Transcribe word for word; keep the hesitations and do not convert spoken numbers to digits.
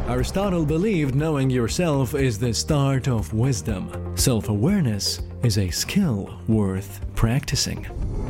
Aristotle believed knowing yourself is the start of wisdom. Self-awareness is a skill worth practicing.